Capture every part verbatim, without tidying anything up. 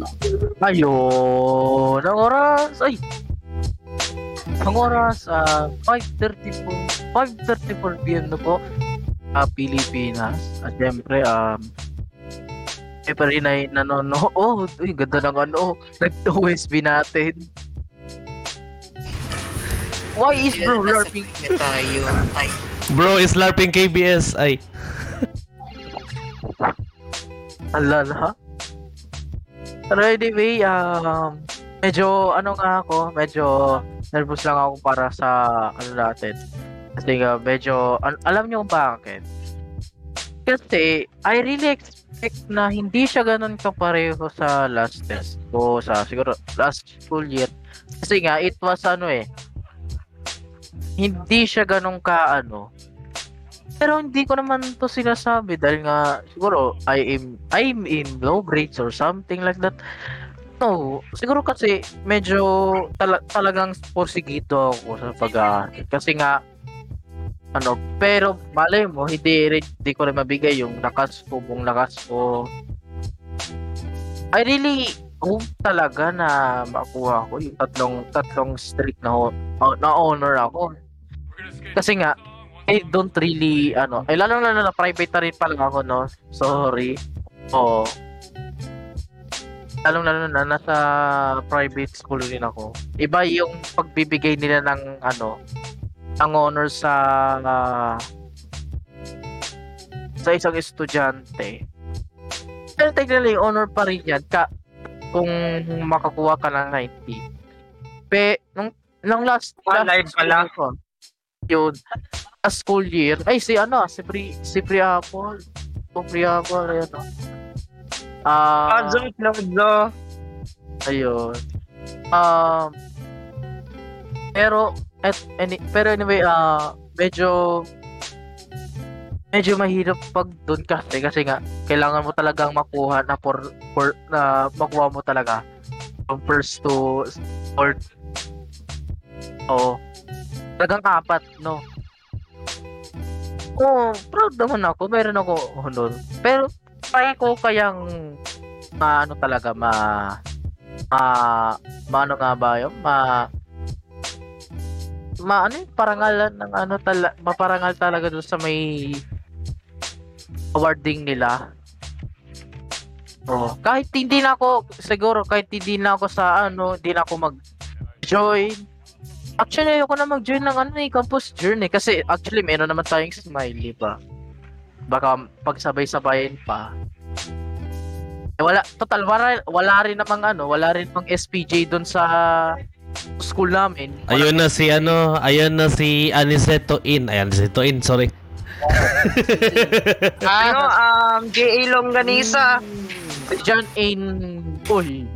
Ayun, ang oras ay ang oras ah five thirty-four five thirty-four P M na po sa Pilipinas. At syempre um eh pa rin ay nanonood. Oh, uy, ganda ng ano, nag-U S B natin. Why is bro LARPing tayo? Ay. Bro is LARPing K B S. Ay. Alala. Pero anyway, um, medyo ano nga ako, medyo nervous lang ako para sa ano natin. Kasi nga medyo, an- alam niyo kung bakit? Kasi I really expect na hindi siya ganun kapareho sa last test ko sa siguro last school year. Kasi nga it was ano eh, hindi siya ganun ka ano. Pero hindi ko naman to sinasabi dahil nga siguro I am I'm in low grades or something like that. No, siguro kasi medyo tala- talagang porsigido ako sa pag-aaral. Kasi nga ano, pero malay mo hindi rin, hindi ko rin mabigay yung lakas ko, buong lakas ko. I really hope talaga na makuha ko yung tatlong tatlong streak na ho- na honor ako. Kasi nga I don't really, ano, ay lalo na na private na rin pala ako, no? Sorry. Oo. Lalo na na nasa private school rin ako. Iba yung pagbibigay nila ng, ano, ng honor sa, uh, sa isang estudyante. Pero technically, honor pa rin yan ka, kung makakuha ka ng ninety. Pe, nung, nung last, Ah, last live pala. ko, yun, a school year. Ay, si ano, si Pri, si Priapol. Si Priapol, ayun. Ah, Ah, joke lang, no? ayun. Um, pero, at, any, pero anyway, ah, medyo, medyo mahirap pag doon kasi, kasi nga, kailangan mo talagang makuha na for, for na makuha mo talaga from first to fourth. Oo. Talagang apat, no? Oo, proud naman ako. Meron ako honor. Pero, try ko kayang maano talaga, ma... ma... maano nga ba yun? Ma... ma ano yung parangalan ng ano tala, maparangal talaga doon sa may awarding nila. Oh, kahit hindi na ako siguro kahit hindi na ako sa ano, hindi na ako mag-join. Actually, ayoko na mag-join ng ano eh, campus journey kasi actually meron naman tayong smiley pa. Baka pagsabay-sabayin pa. Eh, wala, total, wala, wala rin namang ano, wala rin namang S P J doon sa school namin. Wala. Ayun na si ano, ayun na si Aniceto In. Ayan, Aniceto In, sorry. Ano, um, J A Longganisa. Si John in Uy.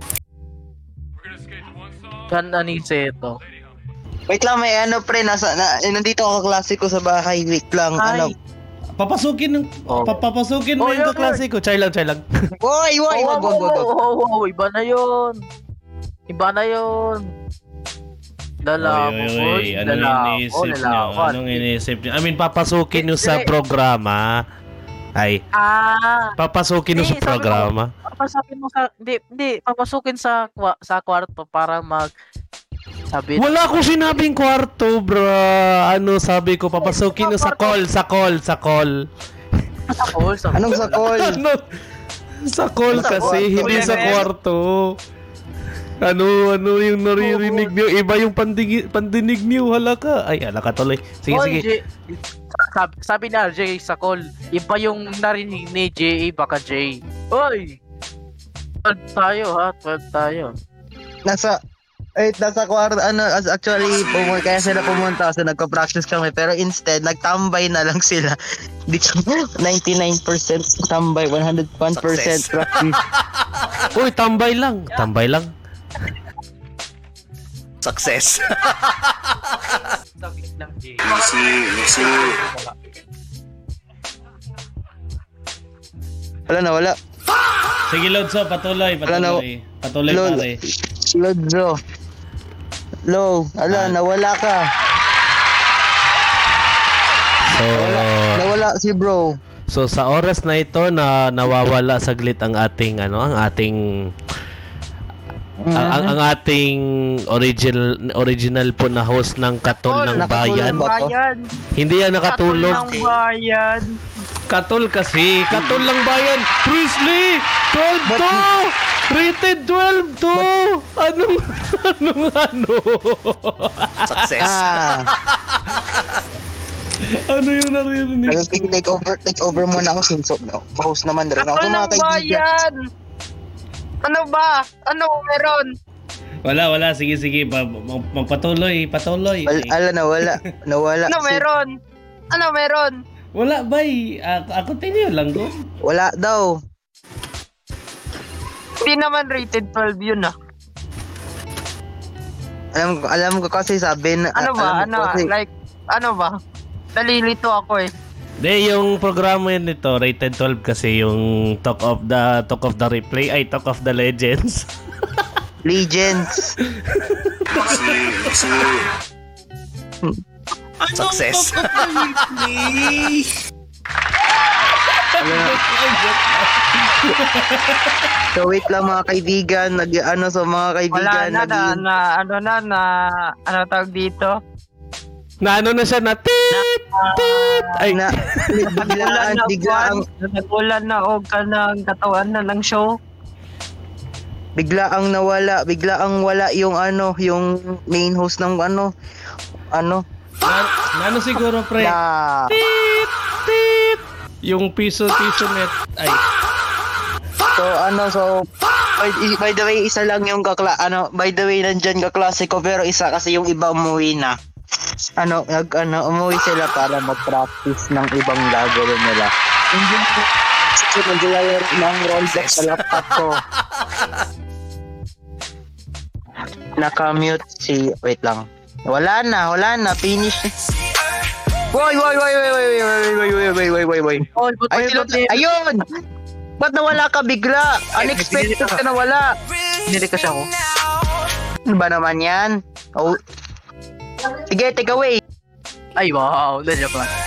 John Aniceto. Wait lang, may ano pre, nasa, na, eh, nandito ako kaklase ko sa bahay, wait lang, Ay. ano. Papasukin ng Oh. papapasukin mo Oh, yung yun, kaklase ko. Chai lang, chai lang. Woy, woy, Oh, wag, wag, wag, wag. oh, oh, oh, iba na yun. Iba na yun. Dala Oy, mo, oy, boy. oy. Anong Dala ko, iniisip dala niyo? ko. Anong iniisip niyo? I mean, papasukin niyo sa Hindi. programa. Ay, Ah, papasukin niyo Hindi, sa sabi ko- programa. papasukin mo sa hindi hindi papasukin sa kwa- sa kwarto para mag sabi Wala akong sinabing kwarto, bro. Ano sabi ko? Papasukin niyo sa call, sa call, sa call. sa call sa Anong sa call? Ano? Sa call Sa kasi, kwarto. hindi sa kwarto. Ano, ano yung naririnig niyo? Iba yung pandinig, pandinig niyo. Hala ka. Ay, hala ka tuloy. Sige, Oy, sige. J- sabi, sabi ni R J sa call, iba yung narinig ni J A baka J. Oy! twelve tayo ha, twelve tayo. Nasa, eh, nasa kwarto, ano, as- actually, pumunta, kaya sila pumunta kasi nagka-practice kami, pero instead, nagtambay na lang sila. Di ko, ninety-nine percent tambay, one hundred one percent practice. Uy, tambay lang. Tambay lang. Success. Sabi lang J. Easy, easy. Wala na, wala. Sige, Lodso, patuloy, Wala na- patuloy. Patuloy, Lol. pare. Lodzo. Low, ala, Ah. nawala ka. So, Nawala si bro. so sa oras na ito na nawawala saglit ang ating ano, ang ating ang, ang, ang ating original original po na host ng Katol ng Nakatulong Bayan. ba? Bayan. Hindi yan nakatulog. Katol ng bayan. Katol kasi. Katol ng Bayan. Priestley! twelve to! Rated twelve to! Anong, anong, ano? Success. Ah, Ano yung naririnig? ayun, sige, take over, take over muna ako since no, host naman rin ako. Katol So, mga ng kaibigan, bayan. Ano ba? Ano meron? Wala, wala. Sige, sige. Pa, ma- magpatuloy, patuloy. wala, ala, nawala, nawala. Ano si- meron? Ano meron? Wala, bay. A- ako tinyo lang doon. Wala daw. Hindi naman rated twelve yun ah. Alam ko, alam ko kasi sabi na, Ano ba? alam ko Ano? kasi, Like, ano ba? Nalilito ako eh. De, yung programa yun nito, rated twelve kasi yung Talk of the Talk of the Replay, ay Talk of the Legends. Legends. Success. So wait lang mga kaibigan, nag ano so mga Wala kaibigan, na, na, nag- na, ano na, na, ano tawag dito? Na ano na siya na tit, tit. Ay, na biglaan, na biglaan, Nagulan na og ka ng katawan na ng show. biglaang nawala, biglaang wala yung ano, yung main host ng ano, ano, na, na ano siguro, pre? na Tit, tit. Yung piso-piso net. Ay, so ano, so by, by the way, isa lang yung kakla, ano, by the way, nandyan kaklase ko, pero isa kasi yung iba umuwi na. Ano, nag, ano, umuwi sila para mag-practice ng ibang gagawin nila. Hindi ko, kasi naglalaro ng rollback sa laptop ko. Naka-mute si, wait lang. Wala na, wala na, finish. Woy, woy, woy, woy, woy, woy, woy, woy, woy, woy, woy, woy. Oh, but Ayun, ba't- ayun! Ba't nawala ka bigla? Unexpected ka nawala. hindi kasi ako. Ano ba naman yan? Oh. Sige, take away. Ay, wow. Nandiyan pa.